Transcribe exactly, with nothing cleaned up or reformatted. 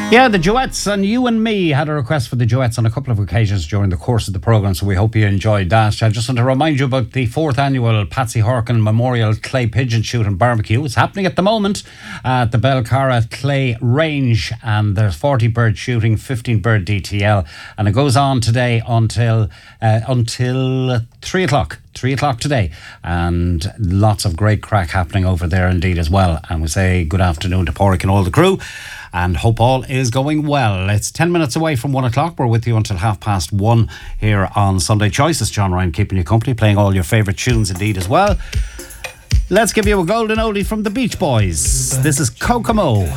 Yeah, the duets, and you and me had a request for the duets on a couple of occasions during the course of the programme, so we hope you enjoyed that. I just want to remind you about the fourth annual Patsy Horkin Memorial Clay Pigeon Shoot and Barbecue. It's happening at the moment at the Belcarra Clay Range, and there's forty bird shooting, fifteen bird D T L, and it goes on today until uh, until three o'clock. Three o'clock today, and lots of great crack happening over there indeed as well. And we say good afternoon to Porrick and all the crew, and hope all is going well. It's ten minutes away from one o'clock. We're with you until half past one here on Sunday Choice. It's John Ryan keeping you company, playing all your favourite tunes indeed as well. Let's give you a golden oldie from the Beach Boys. This is Kokomo.